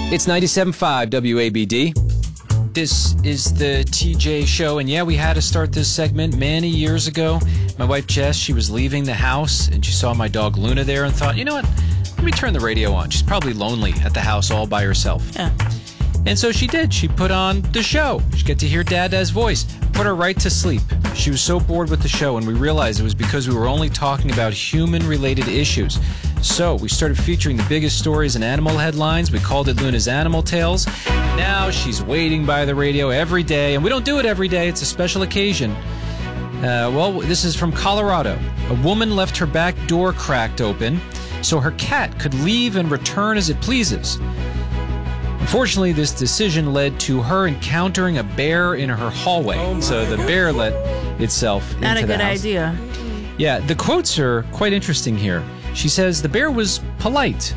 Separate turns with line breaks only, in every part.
It's 97.5 WABD. This is the TJ Show, and yeah, we had to start this segment many years ago. My wife Jess, she was leaving the house, and she saw my dog Luna there and thought, you know what, let me turn the radio on. She's probably lonely at the house all by herself.
Yeah.
And so she did. She put on the show. She get to hear Dada's voice. Put her right to sleep. She was so bored with the show, and we realized it was because we were only talking about human-related issues. So we started featuring the biggest stories and animal headlines. We called it Luna's Animal Tales. Now she's waiting by the radio every day, and we don't do it every day. It's a special occasion. Well, this is from Colorado. A woman left her back door cracked open so her cat could leave and return as it pleases. Unfortunately, this decision led to her encountering a bear in her hallway. So the bear let itself into the house.
Not a good idea.
Yeah, the quotes are quite interesting here. She says the bear was polite.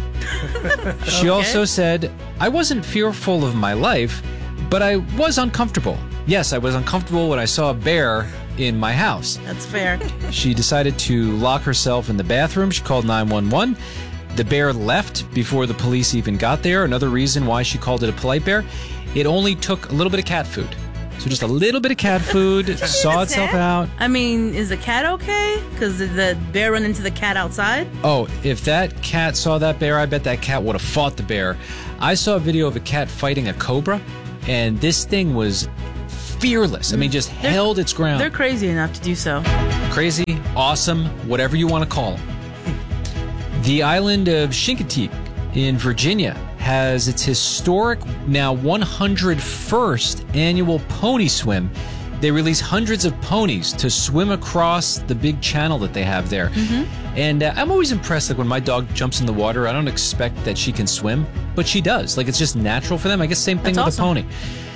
She also said, I wasn't fearful of my life, but I was uncomfortable. Yes, I was uncomfortable when I saw a bear in my house.
That's fair.
She decided to lock herself in the bathroom. She called 911. The bear left before the police even got there. Another reason why she called it a polite bear, it only took a little bit of cat food. So just a little bit of cat food, saw itself out.
I mean, is the cat okay? Because did the bear run into the cat outside?
Oh, if that cat saw that bear, I bet that cat would have fought the bear. I saw a video of a cat fighting a cobra, and this thing was fearless. I mean, just held its ground.
They're crazy enough to do so.
Crazy, awesome, whatever you want to call them. The island of Chincoteague in Virginia has its historic, now 101st annual pony swim. They release hundreds of ponies to swim across the big channel that they have there. Mm-hmm. And I'm always impressed, like when my dog jumps in the water, I don't expect that she can swim, but she does. Like, it's just natural for them. I guess same thing with the pony.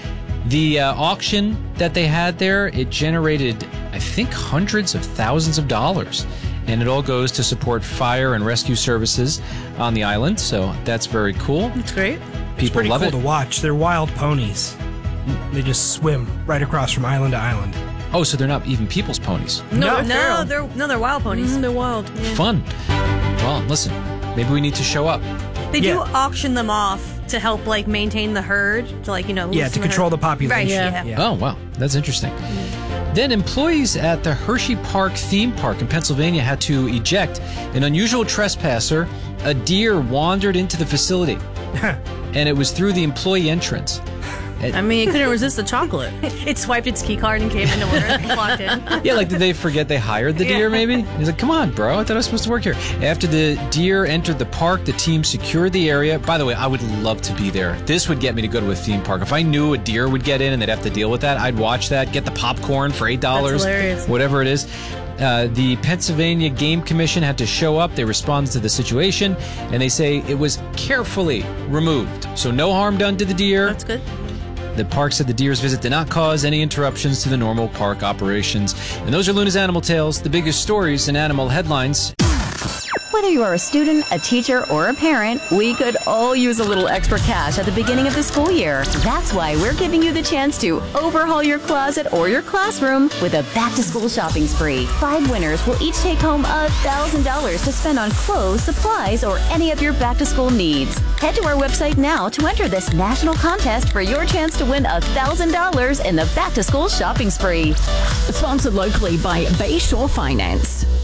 The auction that they had there, it generated, I think, hundreds of thousands of dollars. And it all goes to support fire and rescue services on the island. So that's very cool.
That's great.
People love it.
It's pretty cool to watch. They're wild ponies. They just swim right across from island to island.
Oh, so they're not even people's ponies.
No,
they're wild ponies.
They're wild. Yeah.
Fun. Well, listen, maybe we need to show up.
They do auction them off to help, like, maintain the herd, to, like, you know,
to control the population.
Right,
yeah.
Oh, wow. That's interesting. Then employees at the Hershey Park theme park in Pennsylvania had to eject an unusual trespasser. A deer wandered into the facility, and it was through the employee entrance.
I mean, it couldn't resist the chocolate.
It swiped its key card and came into work and clocked in.
Yeah, like, did they forget they hired the deer, maybe? He's like, come on, bro, I thought I was supposed to work here. After the deer entered the park, the team secured the area. By the way, I would love to be there. This would get me to go to a theme park. If I knew a deer would get in and they'd have to deal with that, I'd watch that, get the popcorn for $8,
That's hilarious.
Whatever it is. The Pennsylvania Game Commission had to show up. They responded to the situation, and they say it was carefully removed. So no harm done to the deer.
That's good.
The park said the deer's visit did not cause any interruptions to the normal park operations. And those are Luna's Animal Tales, the biggest stories in animal headlines.
Whether you are a student, a teacher, or a parent, we could all use a little extra cash at the beginning of the school year. That's why we're giving you the chance to overhaul your closet or your classroom with a back-to-school shopping spree. 5 winners will each take home $1,000 to spend on clothes, supplies, or any of your back-to-school needs. Head to our website now to enter this national contest for your chance to win $1,000 in the back-to-school shopping spree.
Sponsored locally by Bayshore Finance.